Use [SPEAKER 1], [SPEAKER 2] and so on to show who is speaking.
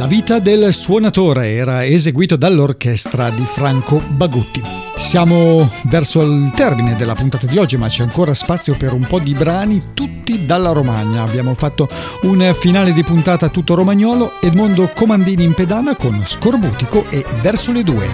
[SPEAKER 1] vita del suonatore era eseguito dall'orchestra di Franco Bagutti. Siamo verso il termine della puntata di oggi, ma c'è ancora spazio per un po' di brani tutti dalla Romagna. Abbiamo fatto un finale di puntata tutto romagnolo. Edmondo Comandini in pedana con Scorbutico e Verso le due.